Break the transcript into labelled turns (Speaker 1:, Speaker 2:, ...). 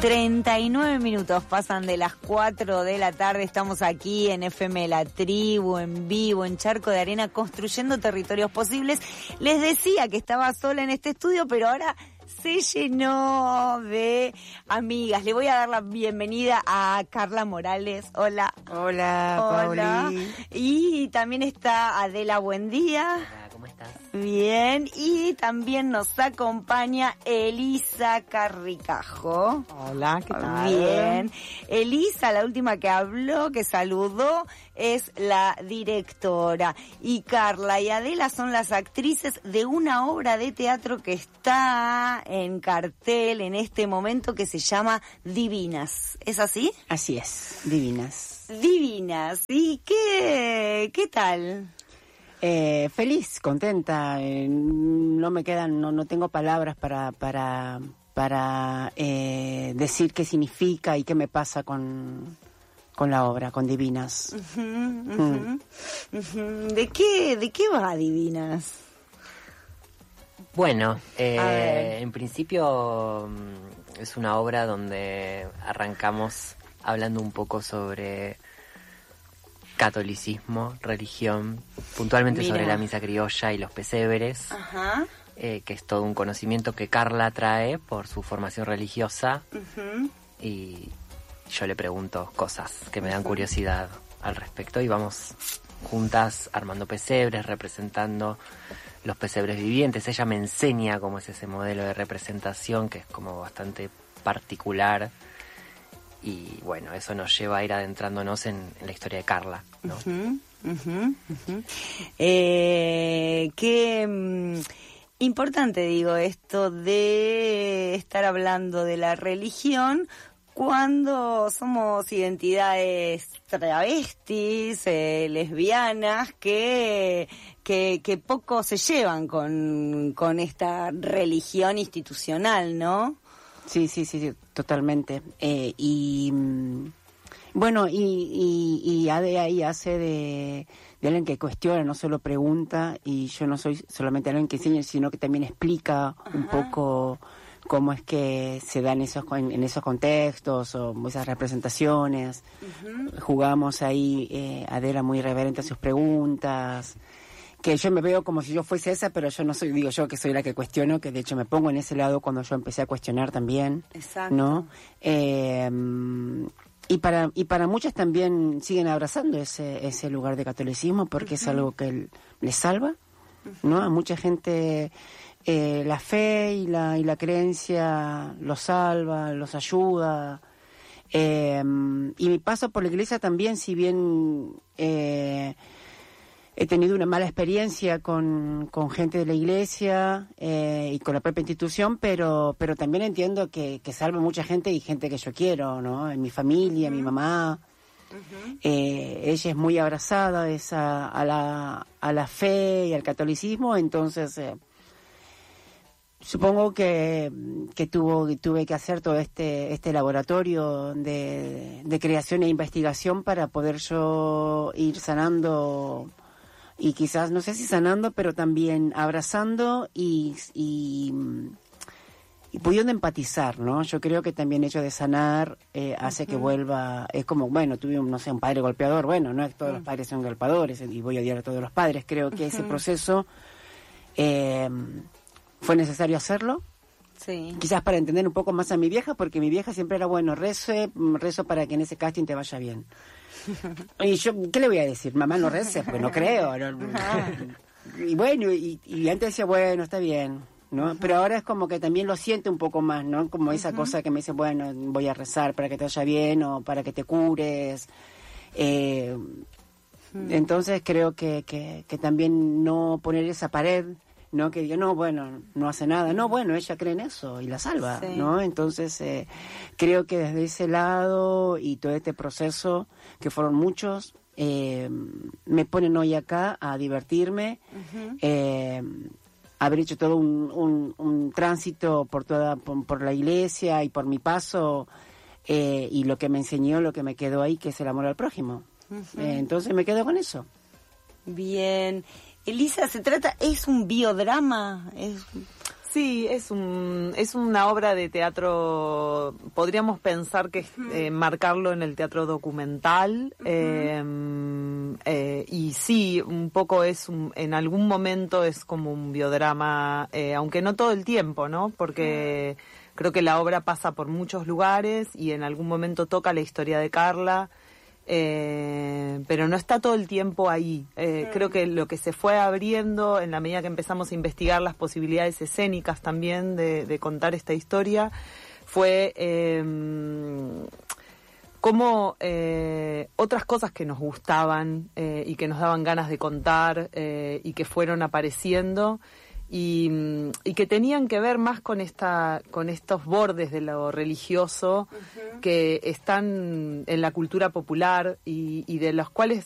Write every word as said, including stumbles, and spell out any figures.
Speaker 1: treinta y nueve minutos pasan de las cuatro de la tarde, estamos aquí en F M La Tribu, en vivo, en Charco de Arena, construyendo territorios posibles. Les decía que estaba sola en este estudio, pero ahora se llenó de amigas. Le voy a dar la bienvenida a Carla Morales. Hola.
Speaker 2: Hola,
Speaker 1: Hola.
Speaker 2: Pauli.
Speaker 1: Y también está Adela Buendía.
Speaker 3: Hola, ¿cómo estás?
Speaker 1: Bien, y también nos acompaña Elisa Carricajo.
Speaker 2: Hola, ¿qué tal?
Speaker 1: Bien. Elisa, la última que habló, que saludó, es la directora. Y Carla y Adela son las actrices de una obra de teatro que está en cartel en este momento que se llama Divinas. ¿Es así?
Speaker 2: Así es, Divinas.
Speaker 1: Divinas. ¿Y qué, qué tal?
Speaker 2: Eh, feliz, contenta, eh, no me quedan, no, no tengo palabras para para para eh, decir qué significa y qué me pasa con con la obra, con Divinas.
Speaker 1: Uh-huh, uh-huh, mm. uh-huh. ¿De qué de qué va Divinas?
Speaker 3: Bueno, eh, en principio es una obra donde arrancamos hablando un poco sobre catolicismo, religión, puntualmente
Speaker 1: Mira.
Speaker 3: sobre la misa criolla y los pesebres,
Speaker 1: Ajá.
Speaker 3: eh, que es todo un conocimiento que Carla trae por su formación religiosa,
Speaker 1: Uh-huh.
Speaker 3: y yo le pregunto cosas que me dan curiosidad al respecto y vamos juntas armando pesebres, representando los pesebres vivientes. Ella me enseña cómo es ese modelo de representación que es como bastante particular. Y bueno, eso nos lleva a ir adentrándonos en, en la historia de Carla, ¿no?
Speaker 1: Uh-huh, uh-huh, uh-huh. Eh, qué mm, importante, digo, esto de estar hablando de la religión cuando somos identidades travestis, eh, lesbianas, que, que, que poco se llevan con, con esta religión institucional, ¿no?
Speaker 2: Sí, sí, sí, sí, totalmente. Eh, y bueno, y, y, y Ade ahí hace de, de alguien que cuestiona, no solo pregunta, y yo no soy solamente alguien que enseña, sino que también explica Ajá. un poco cómo es que se dan esos en esos contextos o esas representaciones. Uh-huh. Jugamos ahí, eh, Adela muy irreverente a sus preguntas, que yo me veo como si yo fuese esa, pero yo no soy, digo yo que soy la que cuestiono, que de hecho me pongo en ese lado cuando yo empecé a cuestionar también.
Speaker 1: Exacto.
Speaker 2: ¿No? Eh, y para y para muchas también siguen abrazando ese ese lugar de catolicismo porque uh-huh. es algo que les salva, uh-huh. ¿no? A mucha gente eh, la fe y la y la creencia los salva, los ayuda. Eh, y mi paso por la iglesia también, si bien eh, he tenido una mala experiencia con, con gente de la iglesia eh, y con la propia institución, pero pero también entiendo que, que salva mucha gente y gente que yo quiero, ¿no? En mi familia, uh-huh. mi mamá. Uh-huh. Eh, ella es muy abrazada esa, a, la, a la fe y al catolicismo, entonces eh, supongo que, que tuvo, tuve que hacer todo este, este laboratorio de, de creación e investigación para poder yo ir sanando. Y quizás, no sé si sanando, pero también abrazando y, y, y pudiendo empatizar, ¿no? Yo creo que también el hecho de sanar eh, hace uh-huh. que vuelva, es como, bueno, tuve, un, no sé, un padre golpeador, bueno, no es que todos uh-huh. los padres son golpeadores y voy a odiar a todos los padres, creo que uh-huh. ese proceso eh, fue necesario hacerlo.
Speaker 1: Sí.
Speaker 2: Quizás para entender un poco más a mi vieja, porque mi vieja siempre era, bueno, rezo, rezo para que en ese casting te vaya bien. Y yo, ¿qué le voy a decir? Mamá, no reces, pues no creo. No, no. Y bueno, y, y antes decía, bueno, está bien, ¿no? Uh-huh. Pero ahora es como que también lo siente un poco más, ¿no? Como esa uh-huh. cosa que me dice, bueno, voy a rezar para que te vaya bien o para que te cures. Eh, uh-huh. Entonces creo que, que, que también no poner esa pared, ¿no? Que diga, no, bueno, no hace nada. No, bueno, ella cree en eso y la salva, sí. ¿no? Entonces, eh, creo que desde ese lado y todo este proceso, que fueron muchos, eh, me ponen hoy acá a divertirme, uh-huh. eh, haber hecho todo un, un, un tránsito por toda por, por la iglesia y por mi paso, eh, y lo que me enseñó, lo que me quedó ahí, que es el amor al prójimo. Uh-huh. Eh, entonces me quedo con eso.
Speaker 1: Bien. Elisa, ¿se trata, es un biodrama? Es,
Speaker 4: Sí, es un es una obra de teatro, podríamos pensar que es eh, marcarlo en el teatro documental, uh-huh. eh, eh, y sí, un poco es, un, en algún momento es como un biodrama, eh, aunque no todo el tiempo, ¿no? Porque uh-huh. creo que la obra pasa por muchos lugares y en algún momento toca la historia de Carla. Eh, pero no está todo el tiempo ahí. Eh, mm. Creo que lo que se fue abriendo en la medida que empezamos a investigar las posibilidades escénicas también de, de contar esta historia fue eh, cómo eh, otras cosas que nos gustaban eh, y que nos daban ganas de contar eh, y que fueron apareciendo y, y que tenían que ver más con esta con estos bordes de lo religioso uh-huh. que están en la cultura popular y, y de los cuales